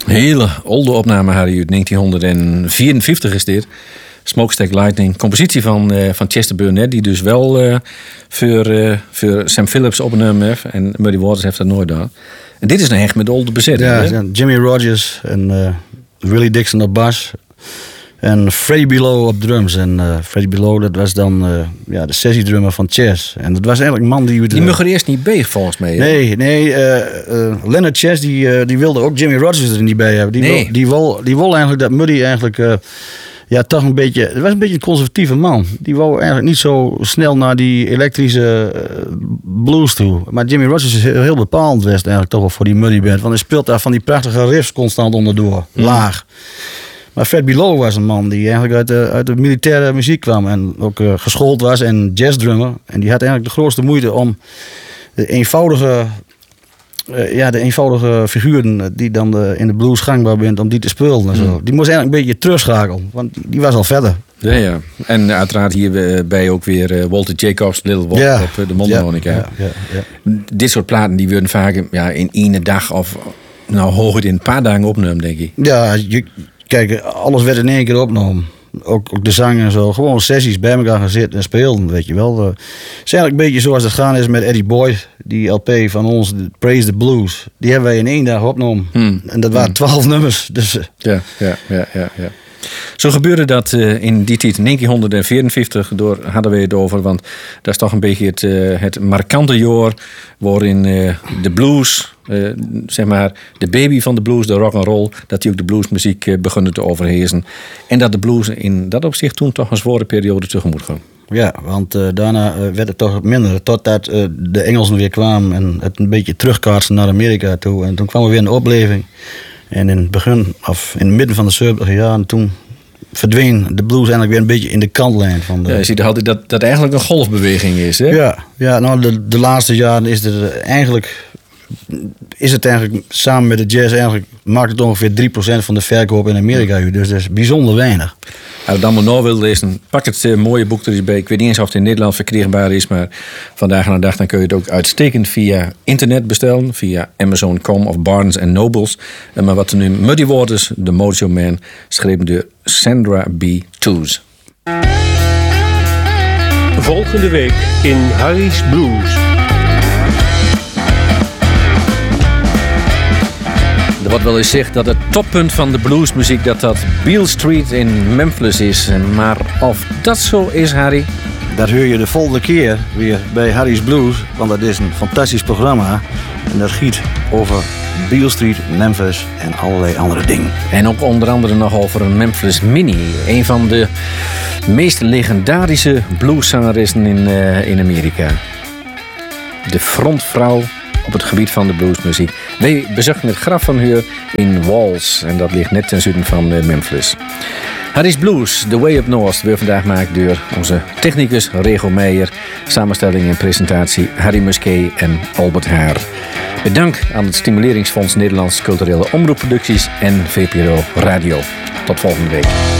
Een hele oude opname had hij uit 1954 is dit. Smokestack Lightning. Compositie van Chester Burnett. Die dus wel voor Sam Phillips opgenomen heeft. En Muddy Waters heeft dat nooit gedaan. En dit is een echt met de oude bezetting. Ja, Jimmy Rogers en Willie Dixon op bas. En Freddie Below op drums. En Freddie Below, dat was dan de sessiedrummer van Chess. En dat was eigenlijk een man die... Die mocht er eerst niet bij, volgens mij. Hè? Nee. Leonard Chess, die wilde ook Jimmy Rogers er niet bij hebben. Die wou eigenlijk dat Muddy eigenlijk... toch een beetje... Het was een beetje een conservatieve man. Die wou eigenlijk niet zo snel naar die elektrische blues toe. Maar Jimmy Rogers is heel bepalend geweest eigenlijk toch wel voor die Muddy band. Want hij speelt daar van die prachtige riffs constant onderdoor. Laag. Maar Fred Below was een man die eigenlijk uit de militaire muziek kwam. En ook geschoold was en jazzdrummer. En die had eigenlijk de grootste moeite om de eenvoudige figuren die dan in de blues gangbaar bent, om die te spelen en zo. Die moest eigenlijk een beetje terugschakelen, want die was al verder. Ja. En uiteraard hierbij ook weer Walter Jacobs, Little Walter op de mondharmonica. Ja. Dit soort platen die worden vaak in één dag of hooguit in een paar dagen opgenomen, denk ik. Ja, kijk, alles werd in één keer opgenomen. Ook de zang en zo. Gewoon sessies bij elkaar gaan zitten en spelen, weet je wel. Het is eigenlijk een beetje zoals het gaan is met Eddie Boyd. Die LP van ons, Praise the Blues. Die hebben wij in één dag opgenomen. En dat waren 12 nummers. Dus, Ja. Zo gebeurde dat in die tijd, 1954, hadden we het over. Want dat is toch een beetje het markante jaar waarin de blues, zeg maar de baby van de blues, de rock and roll, dat die ook de bluesmuziek begonnen te overheersen. En dat de blues in dat opzicht toen toch een zware periode tegemoet ging. Ja, want daarna werd het toch minder. Totdat de Engelsen weer kwamen en het een beetje terugkaatsten naar Amerika toe. En toen kwam er weer een opleving. En in het midden van de 70 jaren toen verdween de blues eigenlijk weer een beetje in de kantlijn van de... Ja, je ziet altijd dat eigenlijk een golfbeweging is, hè? Ja, nou de laatste jaren is het eigenlijk samen met de jazz maakt het ongeveer 3% van de verkoop in Amerika. Dus dat is bijzonder weinig. Als je dan maar nou wil lezen, pak het mooie boek er eens bij. Ik weet niet eens of het in Nederland verkrijgbaar is, maar vandaag aan de dag dan kun je het ook uitstekend via internet bestellen, via Amazon.com of Barnes & Nobles. Maar wat er nu Muddy Waters, The Mojo Man, geschreven door Sandra B. Toos. Volgende week in Harry's Blues. Er wordt wel eens gezegd dat het toppunt van de bluesmuziek dat Beale Street in Memphis is. Maar of dat zo is, Harry? Dat hoor je de volgende keer weer bij Harry's Blues. Want dat is een fantastisch programma. En dat giet over Beale Street, Memphis en allerlei andere dingen. En ook onder andere nog over een Memphis Mini. Een van de meest legendarische blueszangeressen in Amerika. De frontvrouw op het gebied van de bluesmuziek. Wij bezochten het graf van haar in Walls. En dat ligt net ten zuiden van Memphis. Harry's Blues, The Way Up North, weer vandaag gemaakt door onze technicus Rego Meijer. Samenstelling en presentatie Harry Musquet en Albert Haar. Bedankt aan het Stimuleringsfonds Nederlands Culturele Omroepproducties en VPRO Radio. Tot volgende week.